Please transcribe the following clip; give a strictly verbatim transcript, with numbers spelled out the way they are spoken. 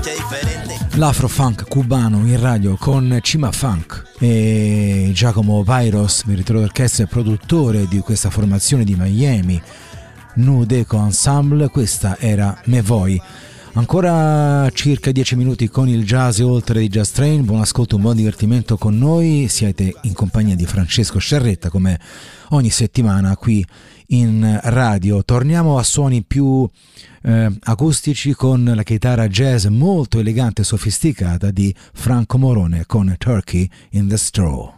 L'afrofunk cubano in radio con Cima Funk e Giacomo Pairos, direttore d'orchestra e produttore di questa formazione di Miami, Nu Deco Ensemble. Questa era Me Voi. Ancora circa dieci minuti con il jazz e oltre di Jazz Train. Buon ascolto, un buon divertimento con noi. Siete in compagnia di Francesco Sciarretta come ogni settimana qui in radio. Torniamo a suoni più eh, acustici con la chitarra jazz molto elegante e sofisticata di Franco Morone con Turkey in the Straw.